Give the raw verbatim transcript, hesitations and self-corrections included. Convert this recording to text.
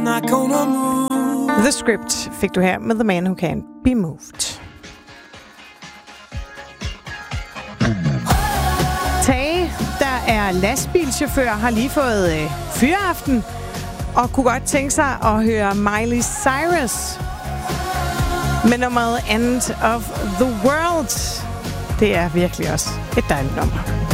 not gonna move. The Script fik du her med The Man Who Can't Be Moved. Tage, der er lastbilchauffør, har lige fået øh, fyraften og kunne godt tænke sig at høre Miley Cyrus med nummeret End of the World. Det er virkelig også et dejligt nummer.